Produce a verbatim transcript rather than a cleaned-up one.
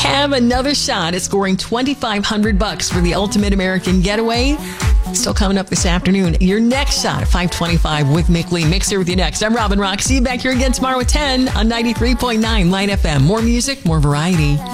have another shot at scoring twenty-five hundred bucks for the Ultimate American Getaway. Still coming up this afternoon. Your next shot at five twenty-five with Mick Lee. Mick's here with you next. I'm Robin Rock. See you back here again tomorrow at ten on ninety-three point nine Light F M. More music, more variety.